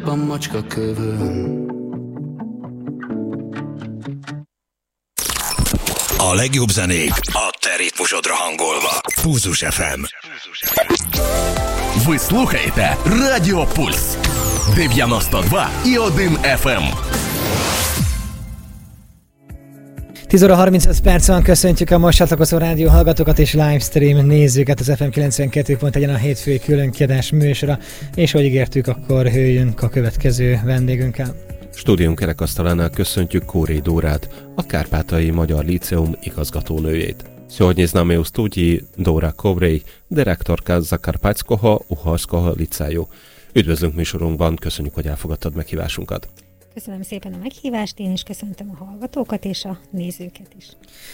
Robban macska kövön. A legjobb zenék a te ritmusodra hangolva. Pulzus FM. Ви слухаєте Радіо Пульс 92,1 FM. 10 óra 35 perc van, köszöntjük a most csatlakozó rádió hallgatókat és livestream nézőket az FM 92.1-en a hétfői különkiadás műsora, és ahogy ígértük, akkor jöjjünk a következő vendégünkkel. Stúdiónk kerekasztalánál köszöntjük Kóré Dórát, a Kárpátaljai Magyar Líceum igazgatónőjét. Sсегодня с нами у студии Dóra Kovrej, direktorka Zakarpatskoho Uhorskoho Liceju. Üdvözlünk műsorunkban, köszönjük, hogy elfogadtad meghívásunkat. Köszönöm szépen a meghívást, én is köszöntöm a hallgatókat és a nézőket is.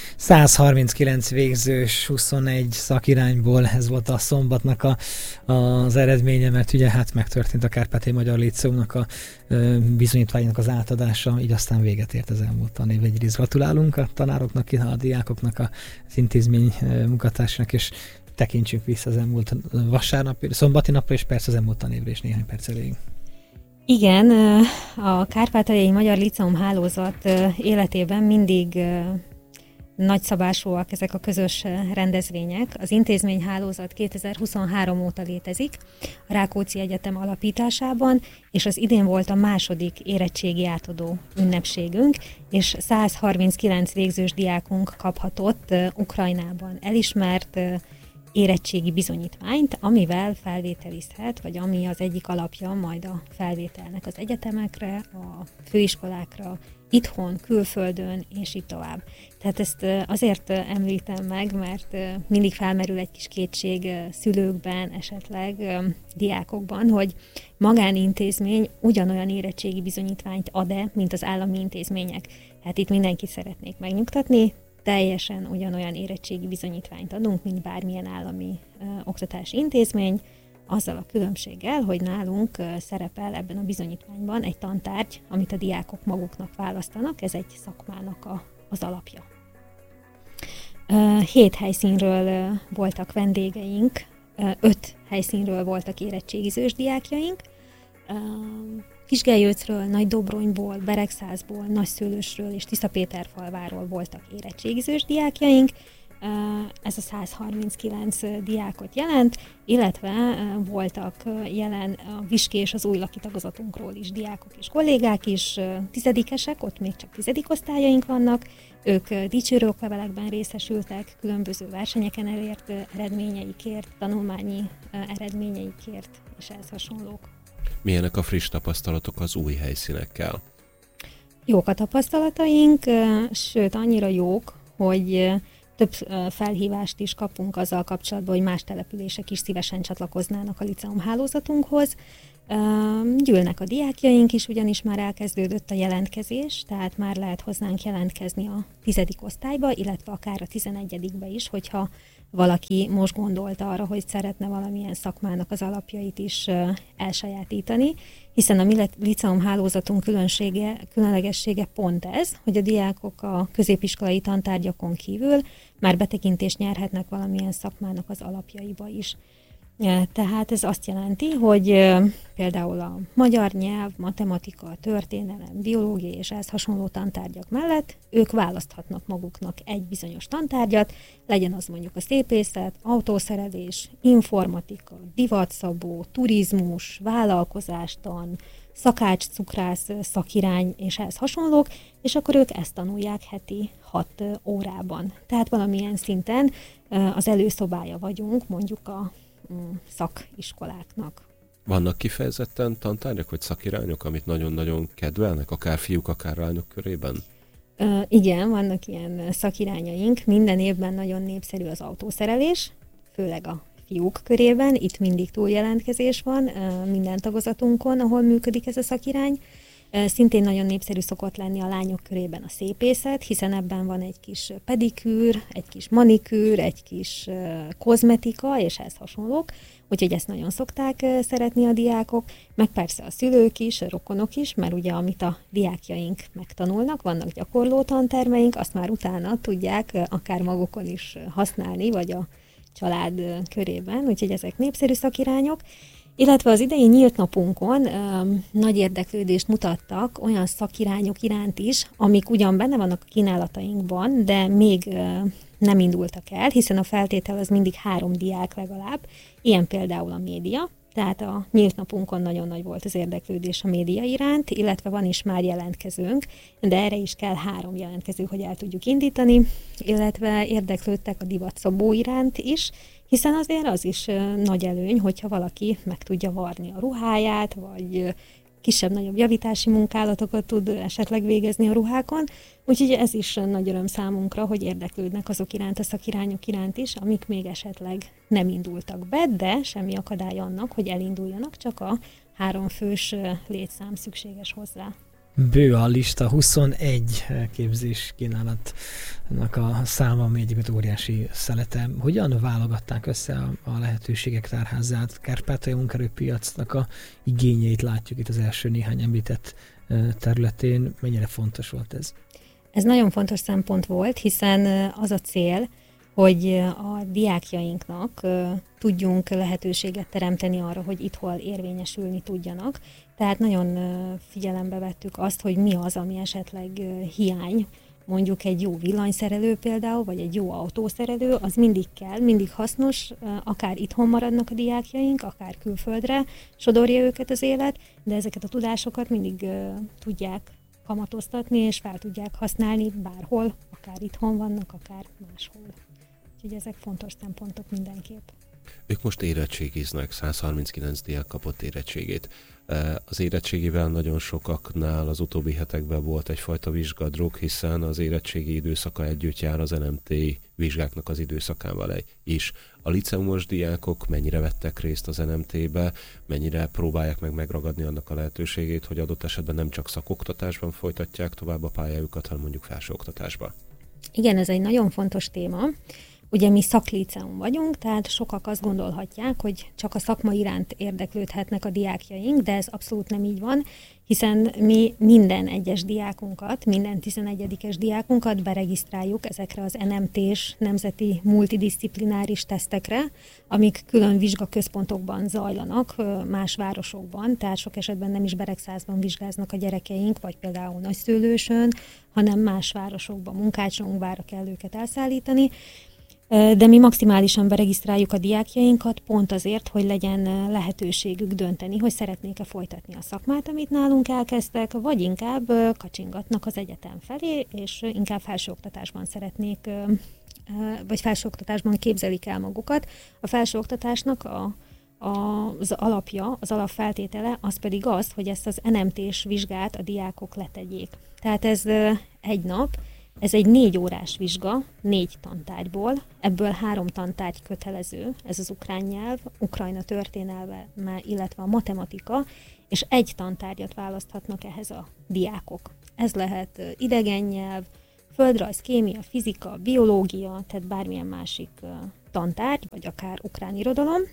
139 végzős, 21 szakirányból, ez volt a szombatnak az eredménye, mert ugye hát megtörtént a Kárpátaljai Magyar Líceumnak a bizonyítványnak az átadása, így aztán véget ért az elmúlt tanév. Egyrészt gratulálunk a tanároknak, a diákoknak, az intézmény munkatársnak, és tekintsünk vissza az elmúlt szombati napra, és persze az elmúlt tanévre is néhány perc elég. Igen, a Kárpátaljai Magyar Líceum hálózat életében mindig nagyszabásúak ezek a közös rendezvények. Az intézményhálózat 2023 óta létezik, a Rákóczi Egyetem alapításában, és az idén volt a második érettségi átadó ünnepségünk, és 139 végzős diákunk kaphatott Ukrajnában elismert érettségi bizonyítványt, amivel felvételizhet, vagy ami az egyik alapja majd a felvételnek az egyetemekre, a főiskolákra, itthon, külföldön, és így tovább. Tehát ezt azért említem meg, mert mindig felmerül egy kis kétség szülőkben, esetleg diákokban, hogy magánintézmény ugyanolyan érettségi bizonyítványt ad-e, mint az állami intézmények. Hát itt mindenkit szeretnék megnyugtatni, teljesen ugyanolyan érettségi bizonyítványt adunk, mint bármilyen állami oktatási intézmény, azzal a különbséggel, hogy nálunk szerepel ebben a bizonyítványban egy tantárgy, amit a diákok maguknak választanak, ez egy szakmának az alapja. 7 helyszínről voltak vendégeink, 5 helyszínről voltak érettségizős diákjaink, Kisgeljőcről, Nagydobronyból, Beregszázból, Nagyszőlősről és Tiszapéterfalváról voltak érettségizős diákjaink. Ez a 139 diákot jelent, illetve voltak jelen a Viski és az Újlaki tagozatunkról is diákok és kollégák is, tizedikesek, ott még csak 10. osztályaink vannak, ők dicsőrő oklevelekben részesültek, különböző versenyeken elért eredményeikért, tanulmányi eredményeikért és ehhez hasonlók. Milyenek a friss tapasztalatok az új helyszínekkel? Jók a tapasztalataink, sőt annyira jók, hogy több felhívást is kapunk azzal kapcsolatban, hogy más települések is szívesen csatlakoznának a liceum hálózatunkhoz. Gyűlnek a diákjaink is, ugyanis már elkezdődött a jelentkezés, tehát már lehet hozzánk jelentkezni a 10. osztályba, illetve akár a 11-be is, hogyha valaki most gondolt arra, hogy szeretne valamilyen szakmának az alapjait is elsajátítani, hiszen a mi liceum hálózatunk különlegessége pont ez, hogy a diákok a középiskolai tantárgyakon kívül már betekintést nyerhetnek valamilyen szakmának az alapjaiba is. Tehát ez azt jelenti, hogy például a magyar nyelv, matematika, történelem, biológia és ehhez hasonló tantárgyak mellett ők választhatnak maguknak egy bizonyos tantárgyat, legyen az mondjuk a szépészet, autószerelés, informatika, divatszabó, turizmus, vállalkozástan, szakács-cukrász szakirány és ehhez hasonlók, és akkor ők ezt tanulják heti 6 órában. Tehát valamilyen szinten az előszobája vagyunk mondjuk a szakiskoláknak. Vannak kifejezetten tantárgyak vagy szakirányok, amit nagyon-nagyon kedvelnek, akár fiúk, akár lányok körében? Igen, vannak ilyen szakirányaink. Minden évben nagyon népszerű az autószerelés, főleg a fiúk körében. Itt mindig túljelentkezés van minden tagozatunkon, ahol működik ez a szakirány. Szintén nagyon népszerű szokott lenni a lányok körében a szépészet, hiszen ebben van egy kis pedikűr, egy kis manikűr, egy kis kozmetika, és ehhez hasonlók. Úgyhogy ezt nagyon szokták szeretni a diákok, meg persze a szülők is, a rokonok is, mert ugye amit a diákjaink megtanulnak, vannak gyakorló tantermeink, azt már utána tudják akár magukon is használni, vagy a család körében, úgyhogy ezek népszerű szakirányok. Illetve az idei nyílt napunkon nagy érdeklődést mutattak olyan szakirányok iránt is, amik ugyan benne vannak a kínálatainkban, de még nem indultak el, hiszen a feltétel az mindig 3 diák legalább, ilyen például a média, tehát a nyílt napunkon nagyon nagy volt az érdeklődés a média iránt, illetve van is már jelentkezőnk, de erre is kell 3 jelentkező, hogy el tudjuk indítani, illetve érdeklődtek a divatszabó iránt is, hiszen azért az is nagy előny, hogyha valaki meg tudja varni a ruháját, vagy kisebb-nagyobb javítási munkálatokat tud esetleg végezni a ruhákon. Úgyhogy ez is nagy öröm számunkra, hogy érdeklődnek azok iránt, a szakirányok iránt is, amik még esetleg nem indultak be, de semmi akadály annak, hogy elinduljanak, csak a 3 fős létszám szükséges hozzá. Bő a lista, 21 képzés kínálatnak a száma, ami egyébként óriási szelete. Hogyan válogatták össze a lehetőségek tárházát? Kárpátaljai munkaerőpiacnak a igényeit látjuk itt az első néhány említett területén. Mennyire fontos volt ez? Ez nagyon fontos szempont volt, hiszen az a cél, hogy a diákjainknak tudjunk lehetőséget teremteni arra, hogy itthon érvényesülni tudjanak. Tehát nagyon figyelembe vettük azt, hogy mi az, ami esetleg hiány, mondjuk egy jó villanyszerelő például, vagy egy jó autószerelő, az mindig kell, mindig hasznos, akár itthon maradnak a diákjaink, akár külföldre sodorja őket az élet, de ezeket a tudásokat mindig tudják kamatoztatni, és fel tudják használni bárhol, akár itthon vannak, akár máshol. Úgyhogy ezek fontos szempontok mindenképp. Ők most érettségiznek, 139 diák kapott érettségét. Az érettségivel nagyon sokaknál az utóbbi hetekben volt egyfajta vizsgadrog, hiszen az érettségi időszaka együtt jár az NMT vizsgáknak az időszakával is. A liceumos diákok mennyire vettek részt az NMT-be, mennyire próbálják meg megragadni annak a lehetőségét, hogy adott esetben nem csak szakoktatásban folytatják tovább a pályájukat, hanem mondjuk felsőoktatásban? Igen, ez egy nagyon fontos téma. Ugye mi szakliceum vagyunk, tehát sokak azt gondolhatják, hogy csak a szakma iránt érdeklődhetnek a diákjaink, de ez abszolút nem így van, hiszen mi minden egyes diákunkat, minden 11-es diákunkat beregisztráljuk ezekre az NMT-s nemzeti multidisziplináris tesztekre, amik külön vizsgaközpontokban zajlanak, más városokban, tehát sok esetben nem is Beregszázban vizsgáznak a gyerekeink, vagy például Nagyszőlősön, hanem más városokban, Munkácsonyújvára kell őket elszállítani. De mi maximálisan beregisztráljuk a diákjainkat pont azért, hogy legyen lehetőségük dönteni, hogy szeretnék-e folytatni a szakmát, amit nálunk elkezdtek, vagy inkább kacsingatnak az egyetem felé, és inkább felsőoktatásban szeretnék, vagy felsőoktatásban képzelik el magukat. A felsőoktatásnak az alapja, az alapfeltétele az pedig az, hogy ezt az NMT-s vizsgát a diákok letegyék. Tehát ez egy nap, ez egy 4 órás vizsga, 4 tantárgyból, ebből 3 tantárgy kötelező, ez az ukrán nyelv, Ukrajna történelme, illetve a matematika, és 1 tantárgyat választhatnak ehhez a diákok. Ez lehet idegen nyelv, földrajz, kémia, fizika, biológia, tehát bármilyen másik tantárgy, vagy akár ukrán irodalom.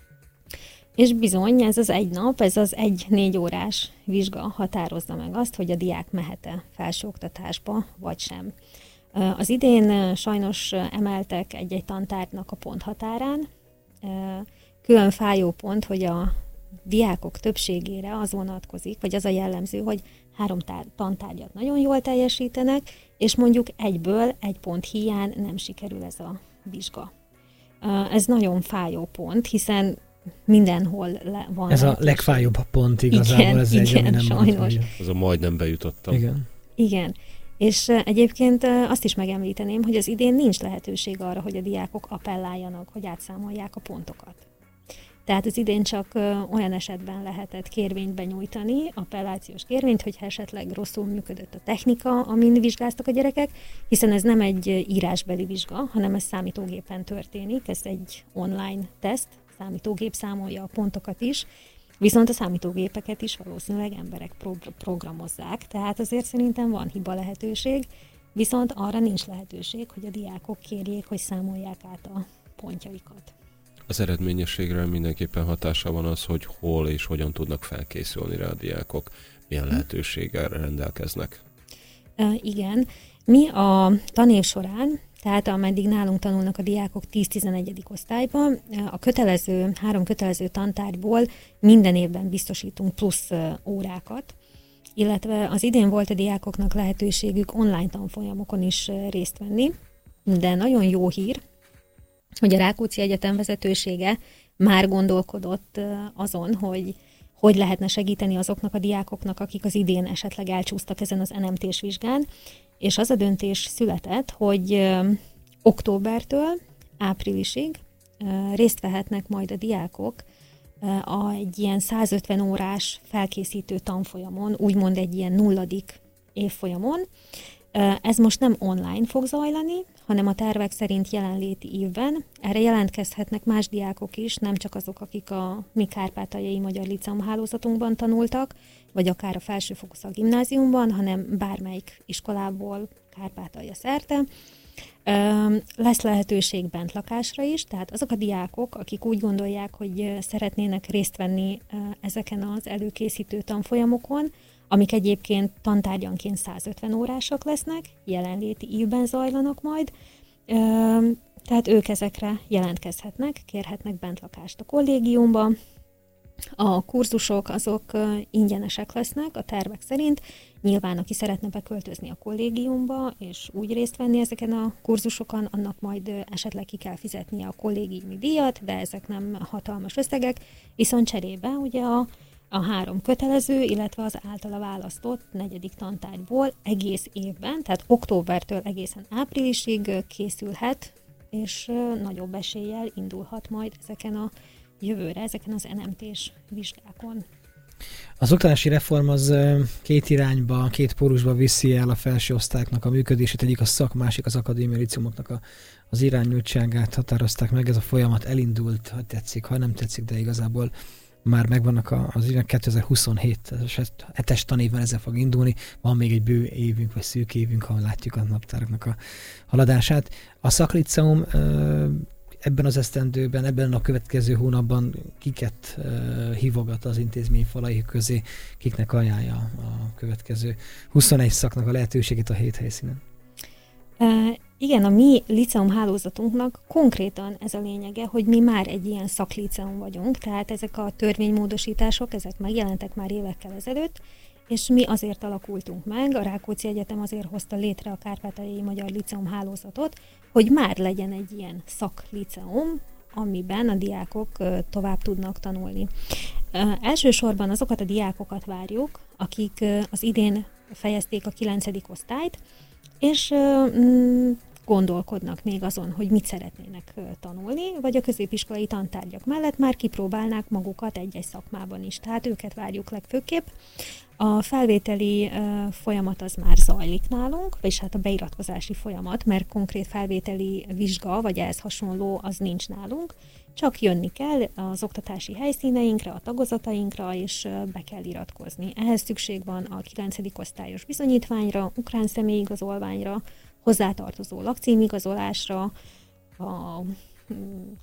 És bizony, ez az egy nap, ez az 4 órás vizsga határozza meg azt, hogy a diák mehet-e felsőoktatásba, vagy sem. Az idén sajnos emeltek egy-egy tantárgynak a ponthatárán. Külön fájó pont, hogy a diákok többségére az vonatkozik, vagy az a jellemző, hogy 3 tantárgyat nagyon jól teljesítenek, és mondjuk egyből 1 pont hiány nem sikerül ez a vizsga. Ez nagyon fájó pont, hiszen mindenhol van. Ez a legfájóbb pont igazából. Igen, ez igen, egy, nem sajnos. Az a majdnem bejutottam. Igen. És egyébként azt is megemlíteném, hogy az idén nincs lehetőség arra, hogy a diákok appelláljanak, hogy átszámolják a pontokat. Tehát az idén csak olyan esetben lehetett kérvényt benyújtani, appellációs kérvényt, hogyha esetleg rosszul működött a technika, amin vizsgáztak a gyerekek, hiszen ez nem egy írásbeli vizsga, hanem ez számítógépen történik, ez egy online teszt, számítógép számolja a pontokat is, viszont a számítógépeket is valószínűleg emberek programozzák, tehát azért szerintem van hiba lehetőség, viszont arra nincs lehetőség, hogy a diákok kérjék, hogy számolják át a pontjaikat. Az eredményességre mindenképpen hatása van az, hogy hol és hogyan tudnak felkészülni rá a diákok, milyen lehetőséggel rendelkeznek. Igen. Mi a tanév során, tehát ameddig nálunk tanulnak a diákok 10-11. osztályban, a 3 kötelező tantárgyból minden évben biztosítunk plusz órákat, illetve az idén volt a diákoknak lehetőségük online tanfolyamokon is részt venni, de nagyon jó hír, hogy a Rákóczi Egyetem vezetősége már gondolkodott azon, hogy lehetne segíteni azoknak a diákoknak, akik az idén esetleg elcsúsztak ezen az NMT-s vizsgán, és az a döntés született, hogy októbertől áprilisig részt vehetnek majd a diákok egy ilyen 150 órás felkészítő tanfolyamon, úgymond egy ilyen 0. évfolyamon. Ez most nem online fog zajlani, hanem a tervek szerint jelenléti évben. Erre jelentkezhetnek más diákok is, nem csak azok, akik a mi Kárpátaljai Magyar Líceum hálózatunkban tanultak, vagy akár a felsőfokú szakgimnáziumban, hanem bármelyik iskolából Kárpátalja szerte. Lesz lehetőség bentlakásra is, tehát azok a diákok, akik úgy gondolják, hogy szeretnének részt venni ezeken az előkészítő tanfolyamokon, amik egyébként tantárgyanként 150 órásak lesznek, jelenléti évben zajlanak majd, tehát ők ezekre jelentkezhetnek, kérhetnek bentlakást a kollégiumba. A kurzusok azok ingyenesek lesznek a tervek szerint, nyilván aki szeretne beköltözni a kollégiumba és úgy részt venni ezeken a kurzusokon, annak majd esetleg ki kell fizetnie a kollégiumi díjat, de ezek nem hatalmas összegek, viszont cserébe ugye a 3 kötelező, illetve az általa választott 4. tantárgyból egész évben, tehát októbertől egészen áprilisig készülhet, és nagyobb eséllyel indulhat majd ezeken az NMT-s vizsgákon. Az oktatási reform az 2 irányba, 2 pólusba viszi el a felső osztályoknak a működését, egyik a szak, másik az akadémiai líceumoknak az irányultságát határozták meg. Ez a folyamat elindult, ha tetszik, ha nem tetszik, de igazából már megvannak az 2027-es tanévben ezzel fog indulni, van még egy bő évünk, vagy szűk évünk, ha látjuk a naptáraknak a haladását. A szakliceum ebben az esztendőben, ebben a következő hónapban kiket hívogat az intézmény falai közé, kiknek ajánlja a következő 21 szaknak a lehetőségét a 7 helyszínen? Igen, a mi liceum hálózatunknak konkrétan ez a lényege, hogy mi már egy ilyen szakliceum vagyunk, tehát ezek a törvénymódosítások, ezek megjelentek már évekkel ezelőtt, és mi azért alakultunk meg, a Rákóczi Egyetem azért hozta létre a Kárpátaljai Magyar Líceum hálózatot, hogy már legyen egy ilyen szakliceum, amiben a diákok tovább tudnak tanulni. Elsősorban azokat a diákokat várjuk, akik az idén fejezték a 9. osztályt, és gondolkodnak még azon, hogy mit szeretnének tanulni, vagy a középiskolai tantárgyak mellett már kipróbálnák magukat egy-egy szakmában is. Tehát őket várjuk legfőképp. A felvételi folyamat az már zajlik nálunk, vagyis hát a beiratkozási folyamat, mert konkrét felvételi vizsga, vagy ehhez hasonló, az nincs nálunk. Csak jönni kell az oktatási helyszíneinkre, a tagozatainkra, és be kell iratkozni. Ehhez szükség van a 9. osztályos bizonyítványra, ukrán személyigazolványra, hozzátartozó lakcímigazolásra, a